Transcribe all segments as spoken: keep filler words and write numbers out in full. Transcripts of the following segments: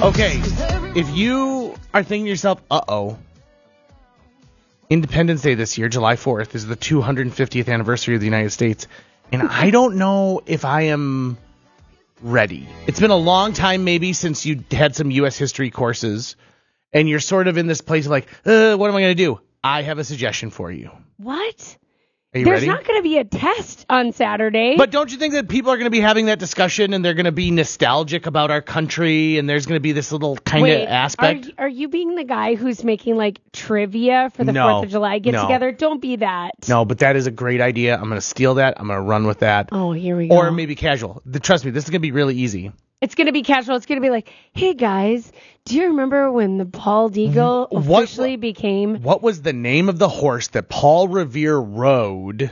Okay, if you are thinking to yourself, uh-oh, Independence Day this year, July fourth, is the two hundred fiftieth anniversary of the United States, and I don't know if I am ready. It's been a long time maybe since you had some U S history courses, and you're sort of in this place of like, uh, what am I going to do? I have a suggestion for you. What? Are you There's ready? not going to be a test on Saturday. But don't you think that people are going to be having that discussion and they're going to be nostalgic about our country and there's going to be this little kind of aspect? Are, are you being the guy who's making like trivia for the No, fourth of July get no. together? Don't be that. No, but that is a great idea. I'm going to steal that. I'm going to run with that. Oh, here we go. Or maybe casual. The, trust me, this is going to be really easy. It's going to be casual. It's going to be like, hey, guys, do you remember when the Bald Eagle What- officially became... What was the name of the horse that Paul Revere rode?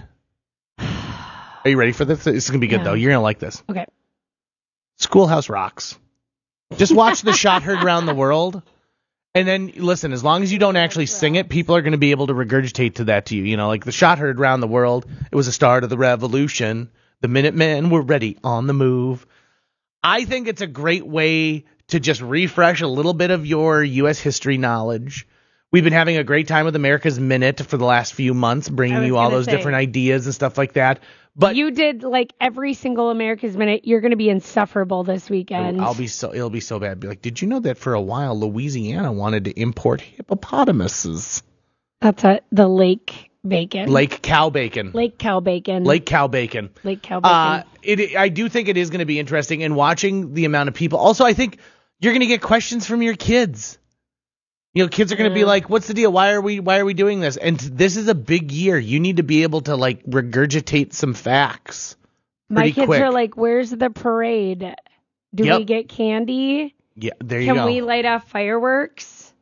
Are you ready for this? This is going to be good, Yeah. though. You're going to like this. Okay. Schoolhouse Rocks. Just watch the shot heard around the world. And then, listen, as long as you don't actually sing it, people are going to be able to regurgitate to that to you. You know, like the shot heard around the world. It was the start of the revolution. The Minutemen were ready on the move. I think it's a great way to just refresh a little bit of your U S history knowledge. We've been having a great time with America's Minute for the last few months, I bringing was you all gonna those say. different ideas and stuff like that. But You did like every single America's Minute. You're going to be insufferable this weekend. I'll be so it'll be so bad. Be like, did you know that for a while Louisiana wanted to import hippopotamuses? That's a, the lake bacon. Lake cow bacon. Lake cow bacon. Lake cow bacon. Lake cow bacon. Uh, it, I do think it is going to be interesting, and watching the amount of people. Also, I think you're going to get questions from your kids. You know, kids are going to be Yeah. like, "What's the deal? Why are we? Why are we doing this?" And this is a big year. You need to be able to like regurgitate some facts. My pretty kids quick. are like, where's the parade? Do Yep. we get candy? Yeah, there you Can go. we light off fireworks?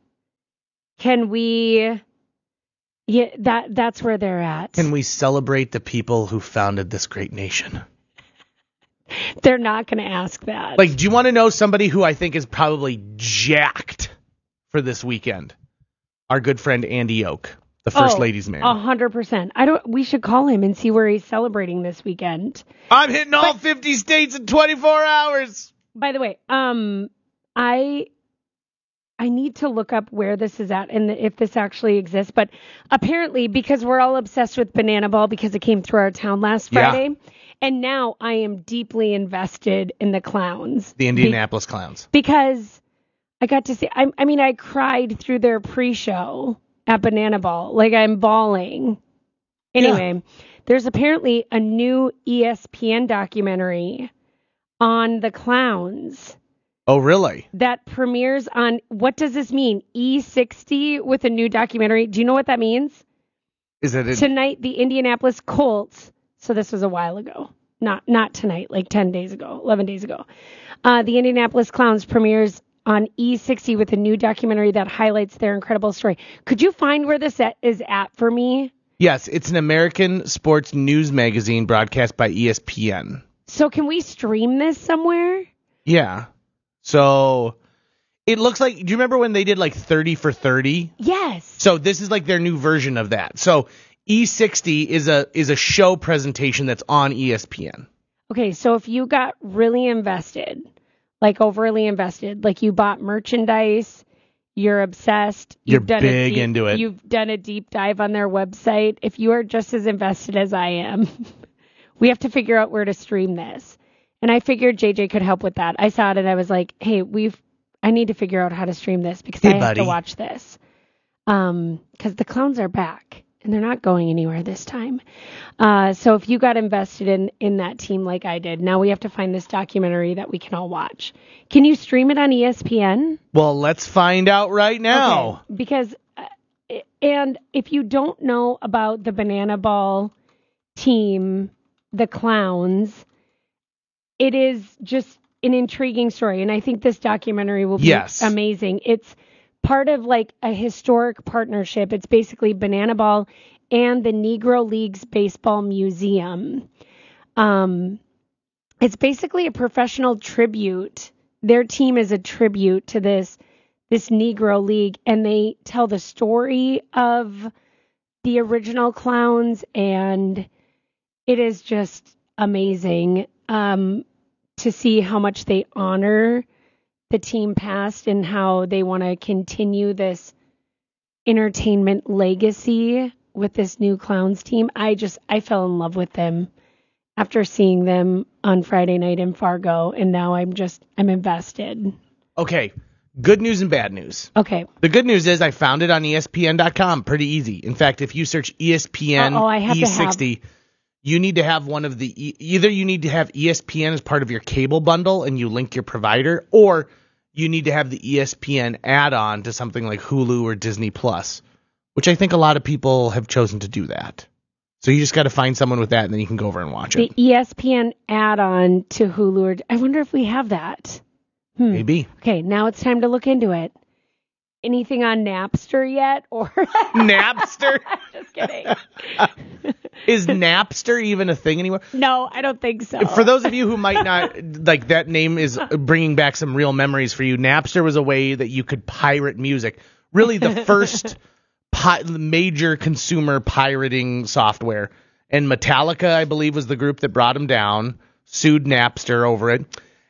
Can we... Yeah, that that's where they're at. Can we celebrate the people who founded this great nation? They're not going to ask that. Like, do you want to know somebody who I think is probably jacked for this weekend? Our good friend Andy Oak, the First Oh, Ladies man. A hundred percent. I don't. We should call him and see where he's celebrating this weekend. I'm hitting all fifty states in twenty-four hours. By the way, um, I I need to look up where this is at and if this actually exists. But apparently, because we're all obsessed with Banana Ball because it came through our town last Yeah. Friday, and now I am deeply invested in the clowns. The Indianapolis Clowns. Because I got to see, I, I mean, I cried through their pre-show at Banana Ball. Like, I'm bawling. Anyway, there's apparently a new E S P N documentary on the clowns Oh, really? that premieres on, what does this mean? E sixty with a new documentary. Do you know what that means? Is it? A, Tonight, the Indianapolis Colts, so this was a while ago. Not not tonight, like ten days ago, eleven days ago. Uh, the Indianapolis Clowns premieres on E sixty with a new documentary that highlights their incredible story. Could you find where this at, is at for me? yes, it's an American sports news magazine broadcast by E S P N. So can we stream this somewhere? Yeah. So it looks like. Do you remember when they did like thirty for thirty? Yes. So this is like their new version of that. So E sixty is a is a show presentation that's on E S P N. Okay, so if you got really invested, like overly invested, like you bought merchandise, you're obsessed, You're you've done big a deep, into it. You've done a deep dive on their website. If you are just as invested as I am, we have to figure out where to stream this. And I figured J J could help with that. I saw it and I was like, hey, we've I need to figure out how to stream this because Hey, I have buddy. to watch this. Um, because the clowns are back and they're not going anywhere this time. Uh, so if you got invested in, in that team like I did, now we have to find this documentary that we can all watch. Can you stream it on E S P N? Well, let's find out right now. Okay, because, uh, and if you don't know about the Banana Ball team, the clowns, it is just an intriguing story. And I think this documentary will be Yes. amazing. It's part of like a historic partnership. It's basically Banana Ball and the Negro Leagues Baseball Museum. Um, it's basically a professional tribute. Their team is a tribute to this this Negro League, and they tell the story of the original clowns, and it is just amazing um, to see how much they honor the team past and how they want to continue this entertainment legacy with this new Clowns team. I just, I fell in love with them after seeing them on Friday night in Fargo, and now I'm just, I'm invested. Okay, good news and bad news. Okay. The good news is I found it on E S P N dot com. Pretty easy. In fact, if you search E S P N Uh-oh, I have E sixty, to have... you need to have one of the, e- either you need to have E S P N as part of your cable bundle and you link your provider, or you need to have the E S P N add-on to something like Hulu or Disney Plus, which I think a lot of people have chosen to do that. So you just got to find someone with that, and then you can go over and watch the it. The E S P N add-on to Hulu. Or, I wonder if we have that. Hmm. Maybe. Okay, now it's time to look into it. Anything on Napster yet? Or Napster? Just kidding. Is Napster even a thing anymore? No, I don't think so. For those of you who might not, like, that name is bringing back some real memories for you. Napster was a way that you could pirate music. Really the first pi- major consumer pirating software. And Metallica, I believe, was the group that brought them down, sued Napster over it.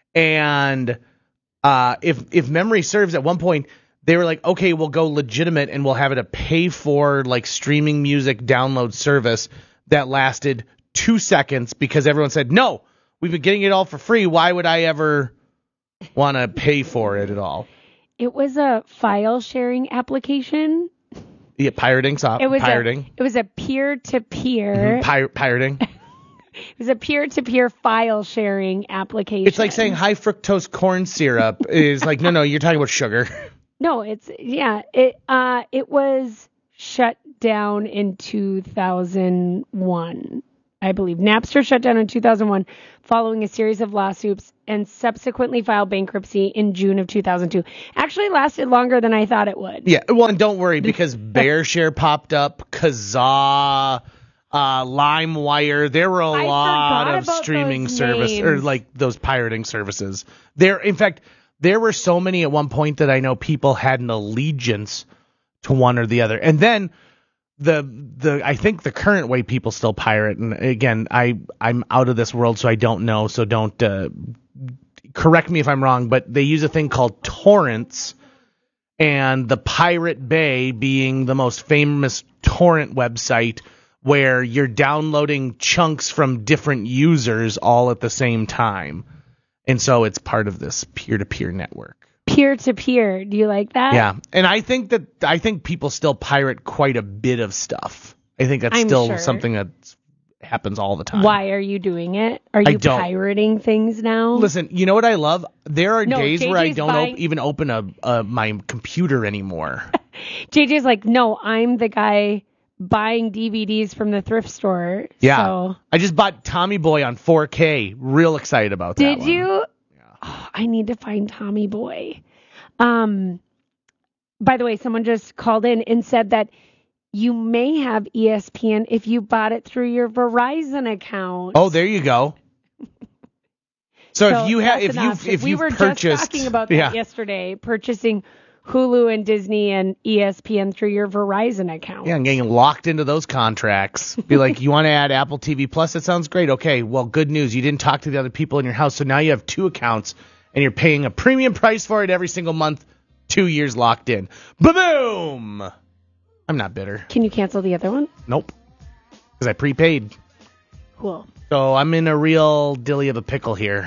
And uh, if if memory serves, at one point, they were like, okay, we'll go legitimate and we'll have it a pay for like streaming music download service that lasted two seconds because everyone said, no, we've been getting it all for free. Why would I ever want to pay for it at all? It was a file sharing application. Yeah, pirating, so, It was pirating. A, it was a peer-to-peer. Mm-hmm. Pir- pirating. It was a peer-to-peer file sharing application. It's like saying high fructose corn syrup is like, no, no, you're talking about sugar. No, it's, yeah, it uh, it was shut down in two thousand one, I believe. Napster shut down in two thousand one following a series of lawsuits and subsequently filed bankruptcy in June of two thousand two. Actually lasted longer than I thought it would. Yeah, well, and don't worry, because BearShare popped up, Kazaa, uh, LimeWire. There were a I lot forgot of about streaming those service, names. or like those pirating services. There, in fact, there were so many at one point that I know people had an allegiance to one or the other. And then the the I think the current way people still pirate, and again, I I'm out of this world, so I don't know, so don't uh, correct me if I'm wrong, but they use a thing called torrents, and the Pirate Bay being the most famous torrent website where you're downloading chunks from different users all at the same time. And so it's part of this peer-to-peer network. Peer-to-peer. Do you like that? Yeah. And I think that I think people still pirate quite a bit of stuff. I think that's I'm still sure. something that happens all the time. Why are you doing it? Are I you don't. pirating things now? Listen, you know what I love? There are No, days J J's where I don't buying- op- even open a, a my computer anymore. J J's like, no, I'm the guy buying D V Ds from the thrift store. Yeah. So. I just bought Tommy Boy on four K. Real excited about that Did one. you? Oh, I need to find Tommy Boy. Um, by the way, someone just called in and said that you may have E S P N if you bought it through your Verizon account. Oh, there you go. So, So if you have, that's if an you option. if we you were purchased, just talking about that yeah. yesterday, purchasing Hulu and Disney and E S P N through your Verizon account. Yeah, and getting locked into those contracts. Be like, you want to add Apple T V Plus? That sounds great. Okay, well, good news. You didn't talk to the other people in your house, so now you have two accounts, and you're paying a premium price for it every single month, two years locked in. Ba-boom! I'm not bitter. Can you cancel the other one? Nope. Because I prepaid. Cool. So I'm in a real dilly of a pickle here.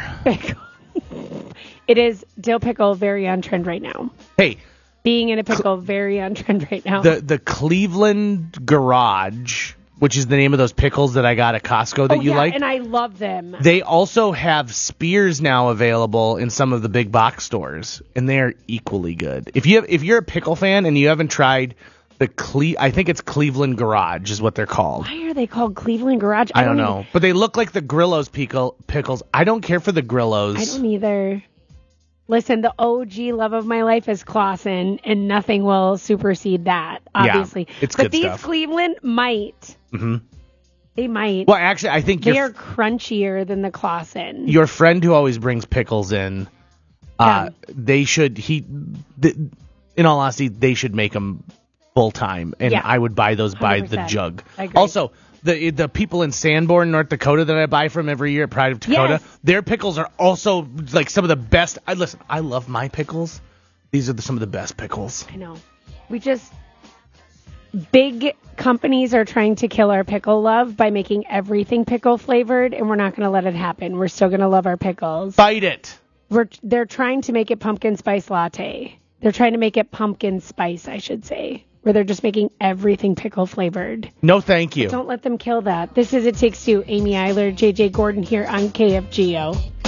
It is dill pickle, very on trend right now. Hey, Being in a pickle, very on trend right now. the the Cleveland Garage, which is the name of those pickles that I got at Costco that oh, you yeah, like. and I love them. They also have spears now available in some of the big box stores, and they are equally good. If you have, if you're a pickle fan and you haven't tried the Cle, I think it's Cleveland Garage is what they're called. Why are they called Cleveland Garage? I don't know, even- but they look like the Grillo's pickle pickles. I don't care for the Grillo's. I don't either. Listen, the O G love of my life is Clausen, and nothing will supersede that, obviously. Yeah, it's but good these stuff. Cleveland might. hmm They might. Well, actually, I think they your are crunchier than the Clausen. your friend who always brings pickles in, uh, they should he. Th- in all honesty, they should make them full time, and Yeah. I would buy those by one hundred the percent. jug. I agree. Also, the the people in Sanborn, North Dakota that I buy from every year at Pride of Dakota, Yes. their pickles are also like some of the best. I listen, I love my pickles. These are the, some of the best pickles. I know. We just big companies are trying to kill our pickle love by making everything pickle flavored, and we're not going to let it happen. We're still going to love our pickles. Fight it. We're they're trying to make it pumpkin spice latte. They're trying to make it pumpkin spice, I should say, where they're just making everything pickle flavored. No, thank you. Don't let them kill that. This is It Takes Two. Amy Eiler, J J Gordon here on K F G O.